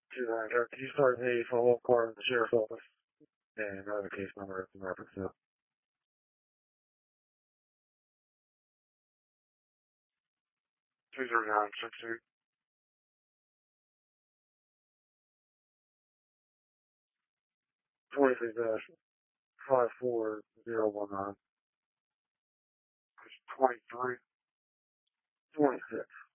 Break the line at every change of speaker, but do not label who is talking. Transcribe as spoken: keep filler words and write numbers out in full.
To that, uh, can you start the follow-up card in the sheriff's office? And uh, the case number in reference to two zero nine six two. twenty-three dash five four zero one nine. It's twenty-three twenty-six.